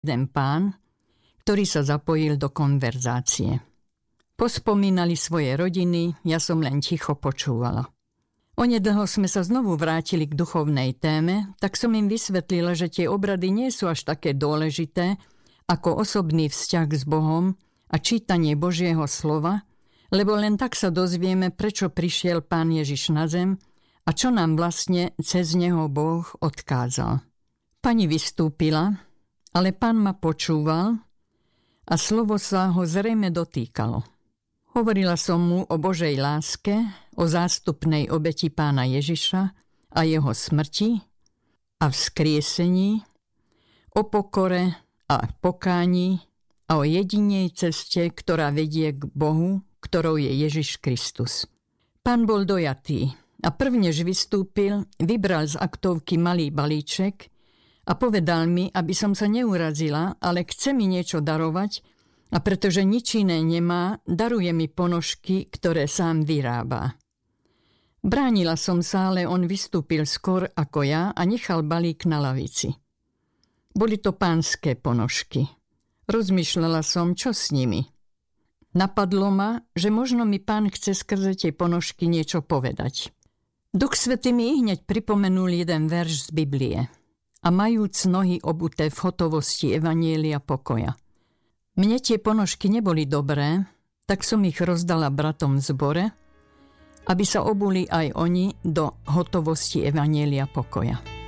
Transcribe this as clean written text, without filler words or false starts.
jeden pán, ktorý sa zapojil do konverzácie. Pospomínali svoje rodiny, ja som len ticho počúvala. Onedlho sme sa znovu vrátili k duchovnej téme, tak som im vysvetlila, že tie obrady nie sú až také dôležité ako osobný vzťah s Bohom a čítanie Božieho slova, lebo len tak sa dozvieme, prečo prišiel Pán Ježiš na zem a čo nám vlastne cez neho Boh odkázal. Pani vystúpila, ale Pán ma počúval a slovo sa ho zrejme dotýkalo. Hovorila som mu o Božej láske, o zástupnej obeti Pána Ježiša a jeho smrti a vzkriesení, o pokore a pokání a o jedinej ceste, ktorá vedie k Bohu, ktorou je Ježiš Kristus. Pán bol dojatý a prvnež vystúpil, vybral z aktovky malý balíček a povedal mi, aby som sa neurazila, ale chce mi niečo darovať a pretože nič iné nemá, daruje mi ponožky, ktoré sám vyrába. Bránila som sa, ale on vystúpil skôr ako ja a nechal balík na lavici. Boli to pánske ponožky. Rozmýšľala som, čo s nimi. Napadlo ma, že možno mi Pán chce skrze tie ponožky niečo povedať. Duch Svätý mi hneď pripomenul jeden verš z Biblie. A majúc nohy obuté v hotovosti evanjelia pokoja. Mne tie ponožky neboli dobré, tak som ich rozdala bratom v zbore, aby sa obuli aj oni do hotovosti evanjelia pokoja.